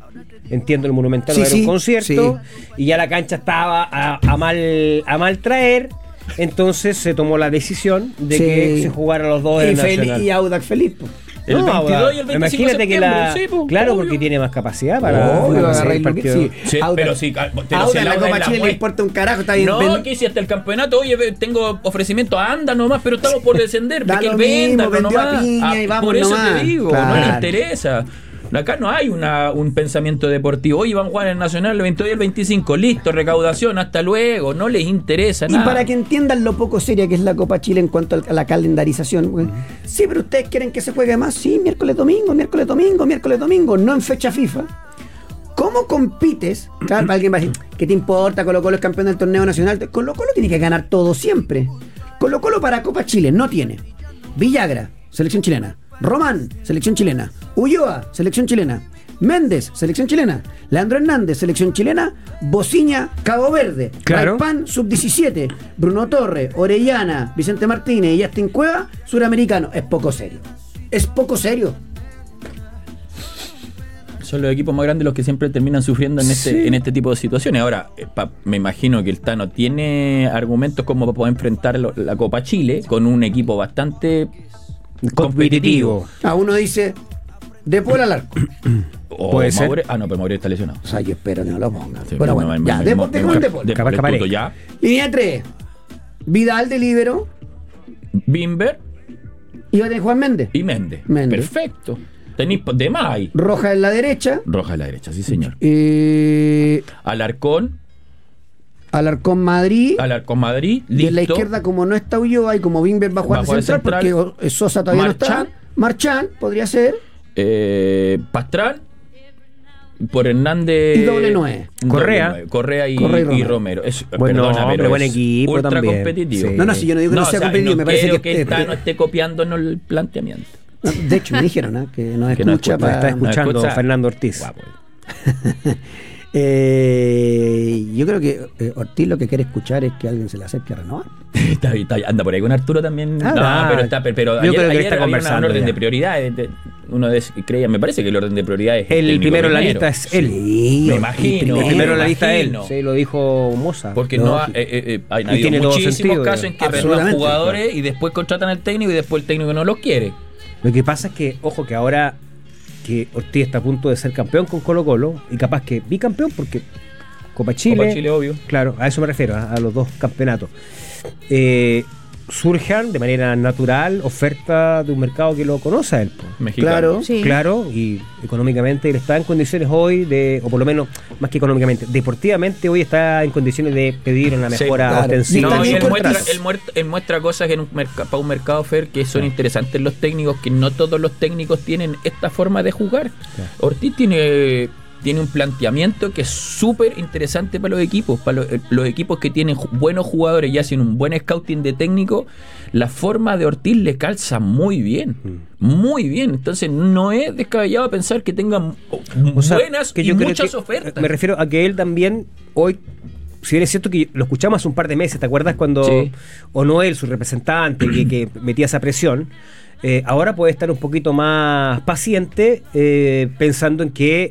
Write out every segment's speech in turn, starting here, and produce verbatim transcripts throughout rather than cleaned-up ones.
entiendo, el Monumental Sí, era sí, un concierto, sí. y ya la cancha estaba a, a mal a mal traer, entonces se tomó la decisión de Sí. que se jugaran los dos en Y, el Fel- Nacional. y Audax Felipe. El No, veintidós y el veinticinco de imagínate que la, septiembre, sí, po, claro, obvio. porque tiene más capacidad para, Obvio, para agarrar hacer el partido. sí. Sí, Audax- pero sí, pero si Audax, el la Audax Copa la Chile le mue- importa un carajo, está bien. No, ven- que si hasta el campeonato, oye, ve, tengo ofrecimiento, anda nomás, pero estamos por descender, Da que él lo venda, mismo, vendió a Piña y vamos por eso nomás. te digo, Claro. no le interesa. Acá no hay una, un pensamiento deportivo. Oye, van a jugar en el Nacional el veintidós y el veinticinco, listo, recaudación, hasta luego, no les interesa Y nada. para que entiendan lo poco seria que es la Copa Chile en cuanto a la calendarización, güey. Sí, pero ustedes quieren que se juegue más, sí, miércoles, domingo, miércoles, domingo, miércoles, domingo, no en fecha FIFA. ¿Cómo compites? Claro, alguien va a decir, ¿qué te importa? Colo Colo es campeón del torneo nacional. Colo Colo tiene que ganar todo siempre. Colo Colo para Copa Chile no tiene. Villagra, selección chilena. Román, selección chilena. Ulloa, selección chilena. Méndez, selección chilena. Leandro Hernández, selección chilena. Bociña, Cabo Verde. Claro. Raipán, sub diecisiete. Bruno Torres, Orellana, Vicente Martínez y Justin Cueva, suramericano. Es poco serio. Es poco serio. Son los equipos más grandes los que siempre terminan sufriendo en este, Sí. en este tipo de situaciones. Ahora, eh, pa- me imagino que el Tano tiene argumentos como para poder enfrentar lo- la Copa Chile con un equipo bastante competitivo. A uno dice, de Paul al arco. O Puede ser. Maure- Ah, no, pero Maure está lesionado. O sea, yo espero que no lo pongan. Sí, Pero me- bueno, me- ya, me- de, me- de, me- de, de- Paul. de- Capaz que del punto aparezca. ya. Línea tres. Vidal de líbero. Bimber Iba a tener Juan Méndez. y Méndez. Méndez. Perfecto. Tenéis de más ahí. Roja en la derecha. Roja a la derecha, sí, señor. Eh, Alarcón, Alarcón Madrid. Alarcón Madrid, Y en la listo. izquierda, como no está Ulloa y como Bimber va a jugar Va a de jugar central, central. porque Sosa todavía Marchán. no está. Marchán podría ser. Eh, Pastrán, por Hernández. Y doble nueve. Correa. Doble nueve. Correa y, Correa y y Romero. Romero. Es, Buen perdona, hombre, pero buen es equipo ultra también. competitivo. Sí. No, no, si yo no digo que no, No, sea o sea, competitivo, no me parece creo que. que eh, esta no eh, esté copiándonos el planteamiento. de hecho, me dijeron ¿eh? que nos Que nos escucha. escucha, para- Está escuchando escucha. Fernando Ortiz. Guapo. Eh, yo creo que eh, Ortiz lo que quiere escuchar es que alguien se le acerque a renovar. Está, está- anda por ahí con Arturo también. Ah, no, nah. pero está, pero, pero Yo ayer, creo que ayer está había una- conversando un orden ya. de prioridades. de- uno de, creía, me parece que el orden de prioridades es El técnico primero en la primero. lista es él. Sí, Me Ortiz imagino. El primero en la me lista es él. imagino. Sí, lo dijo Moza. Porque No, no, ha- sí. eh, eh, eh, hay Y habido tiene todo muchísimos sentido, casos ya. en que renuevan Absolutamente. jugadores y después contratan al técnico y después el técnico no los quiere. Lo que pasa es que, ojo, que ahora que Ortiz está a punto de ser campeón con Colo Colo y capaz que bicampeón porque Copa Chile, Copa Chile, obvio. claro, a eso me refiero, a, a los dos campeonatos. Eh, surjan de manera natural oferta de un mercado que lo conoce a él. po. Mexicano. Claro. Sí. Claro, y económicamente él está en condiciones hoy de, o por lo menos, más que económicamente, deportivamente hoy está en condiciones de pedir una Sí, mejora claro. ostensiva. Y No, y también él por muestra, tras- él, muert- él muestra cosas en un merca- para un mercado fair que son interesantes los técnicos, que no todos los técnicos tienen esta forma de jugar. Claro. Ortiz tiene, tiene un planteamiento que es súper interesante para los equipos, para los, los equipos que tienen ju- buenos jugadores y hacen un buen scouting de técnico, la forma de Ortiz le calza muy bien, muy bien. Entonces no es descabellado pensar que tengan O sea, buenas que y yo creo muchas que- ofertas. Me refiero a que él también hoy, si bien es cierto que lo escuchamos hace un par de meses, ¿te acuerdas cuando Sí. o Noel, su representante, que, que metía esa presión? Eh, ahora puede estar un poquito más paciente, eh, pensando en que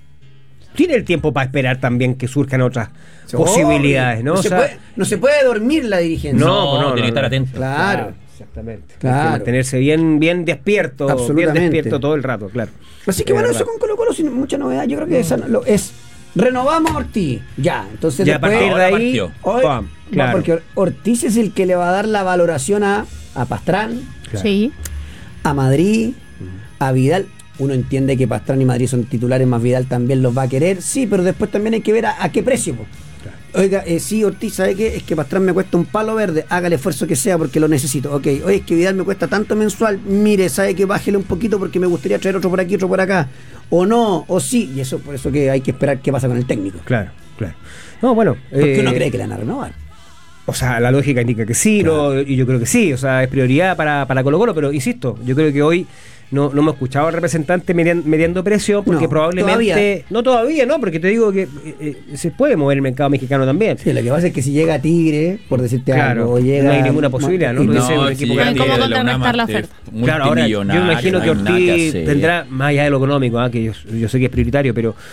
tiene el tiempo para esperar también que surjan otras posibilidades, ¿no? No, O se sea, puede, no se puede dormir la dirigencia. No, No, no, tiene no, que estar no. atento. Claro. Exactamente. Claro. Hay que mantenerse bien, bien despierto, bien Absolutamente. despierto todo el rato, claro. Así que Es bueno, verdad. eso con Colo Colo sin mucha novedad. Yo creo que esa no- lo, es renovamos a Ortiz. Ya, entonces Ya a después, partir de ahora ahí, partió. hoy- pam, no, claro. porque Or- Ortiz es el que le va a dar la valoración a, a Pastrán, Claro. Sí. a Madrid, a Vidal. Uno entiende que Pastrán y Madrid son titulares, más Vidal también los va a querer, sí, pero después también hay que ver a, a qué precio. po. Oiga, eh, sí, Ortiz, ¿sabe qué? Es que Pastrán me cuesta un palo verde, haga el esfuerzo que sea porque lo necesito. Ok, oye, es que Vidal me cuesta tanto mensual, mire, ¿sabe qué? Bájele un poquito porque me gustaría traer otro por aquí, otro por acá. O no, o sí, y eso por eso que hay que esperar qué pasa con el técnico. Claro, claro. No, bueno. Porque eh, uno cree que le van a renovar. O sea, la lógica indica que sí, Claro. lo- y yo creo que sí, o sea, es prioridad para, para Colo Colo, pero insisto, yo creo que hoy no, no hemos escuchado al representante median- mediando presión, porque No, probablemente... todavía. No, todavía, ¿no? Porque te digo que eh, eh, se puede mover el mercado mexicano también. Sí, lo que pasa es que si llega Tigre, por decirte Claro, algo, o llega... no hay ninguna posibilidad, ¿no? y Tú no, dices, un si equipo llega grande. No hay cómo de la contrarrestar UNAM, la es oferta. Claro, ahora yo me multimillonario, imagino no que hay nada que Ortiz hacer. tendrá, más allá de lo económico, ¿ah? que yo, yo sé que es prioritario, pero